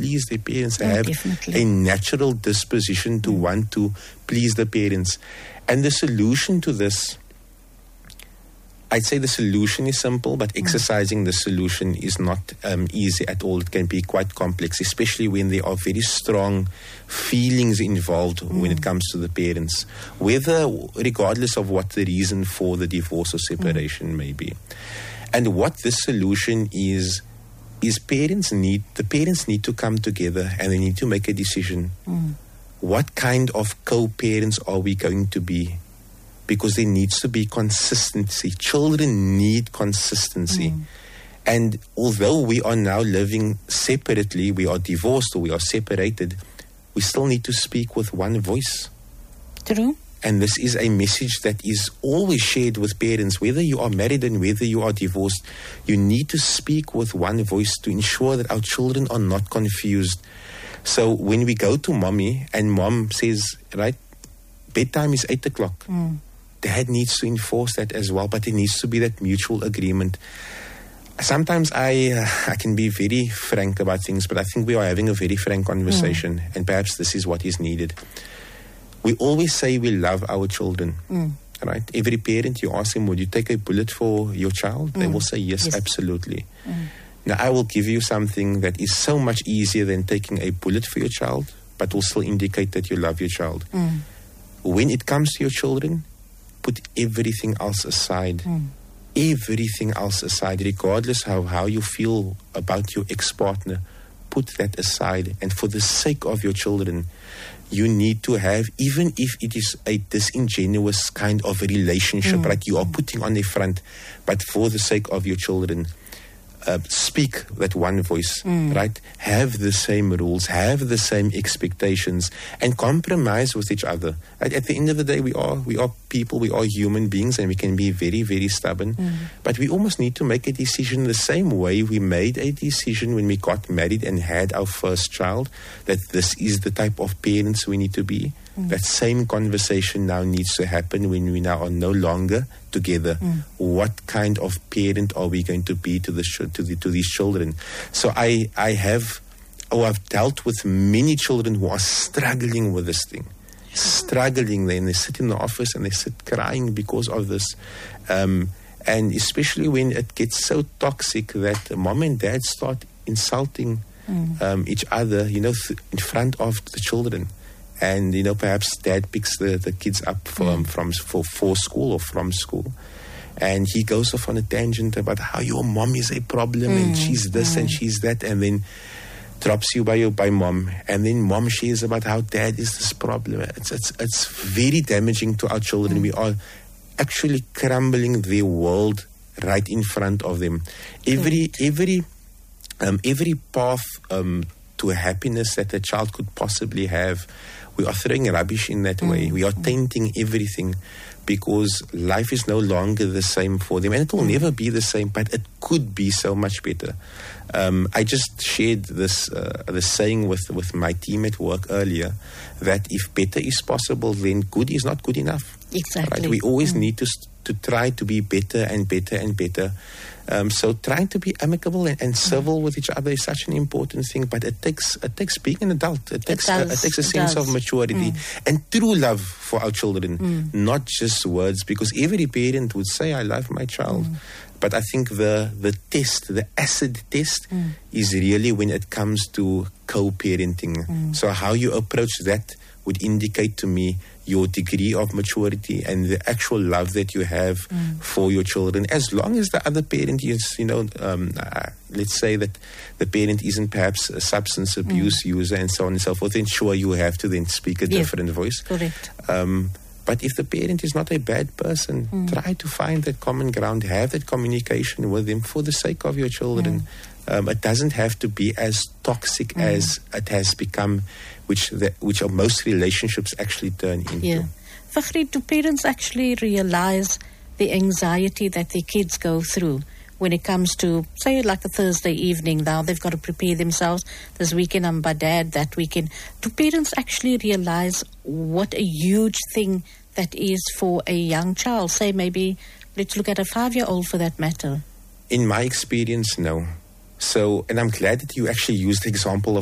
please their parents. They have definitely a natural disposition to want to please the parents. And the solution to this, I'd say the solution is simple, but exercising the solution is not easy at all. It can be quite complex, especially when there are very strong feelings involved when it comes to the parents, regardless of what the reason for the divorce or separation may be. And what this solution is the parents need to come together and they need to make a decision. What kind of co-parents are we going to be? Because there needs to be consistency. Children need consistency. And although we are now living separately, we are divorced or we are separated, we still need to speak with one voice. True. And this is a message that is always shared with parents, whether you are married and whether you are divorced. You need to speak with one voice to ensure that our children are not confused. So when we go to mommy and mom says, right, bedtime is 8 o'clock. Dad needs to enforce that as well, but there needs to be that mutual agreement. Sometimes I can be very frank about things, but I think we are having a very frank conversation, and perhaps this is what is needed. We always say we love our children, right? Every parent, you ask them, would you take a bullet for your child? They will say, yes, absolutely. Now, I will give you something that is so much easier than taking a bullet for your child, but will still indicate that you love your child. When it comes to your children, put everything else aside. Everything else aside, regardless of how you feel about your ex-partner, put that aside. And for the sake of your children, you need to have, even if it is a disingenuous kind of a relationship, like you are putting on the front, but for the sake of your children, speak that one voice, right? Have the same rules, have the same expectations, and compromise with each other. At the end of the day, we are people, we are human beings, and we can be very, very stubborn. But we almost need to make a decision the same way we made a decision when we got married and had our first child, that this is the type of parents we need to be. That same conversation now needs to happen when we now are no longer together. What kind of parent are we going to be to these children? So I've dealt with many children who are struggling with this thing. Struggling. They sit in the office and they sit crying because of this. And especially when it gets so toxic that mom and dad start insulting each other, in front of the children. And, perhaps dad picks the kids up for school or from school. And he goes off on a tangent about how your mom is a problem and she's this and she's that. And then drops you by mom. And then mom shares about how dad is this problem. It's very damaging to our children. We are actually crumbling their world right in front of them. Every path to happiness that a child could possibly have, we are throwing rubbish in that way. We are tainting everything because life is no longer the same for them. And it will never be the same, but it could be so much better. I just shared this saying with my team at work earlier, that if better is possible, then good is not good enough. Exactly. Right? We always need to try to be better and better and better. So trying to be amicable and civil with each other is such an important thing, but it takes being an adult. It takes a sense of maturity and true love for our children, not just words, because every parent would say, I love my child. But I think the test, the acid test, is really when it comes to co-parenting. So how you approach that would indicate to me your degree of maturity and the actual love that you have for your children. As long as the other parent is, let's say that the parent isn't perhaps a substance abuse user and so on and so forth, then sure, you have to then speak a different voice. Correct. But if the parent is not a bad person, try to find that common ground, have that communication with them for the sake of your children. It doesn't have to be as toxic as it has become, which are most relationships actually turn into. Yeah. Fakhri, do parents actually realize the anxiety that their kids go through when it comes to, say, like a Thursday evening? Now they've got to prepare themselves. This weekend I'm by dad, that weekend. Do parents actually realize what a huge thing that is for a young child? Say maybe, let's look at a 5-year-old for that matter. In my experience, no. So, and I'm glad that you actually used the example of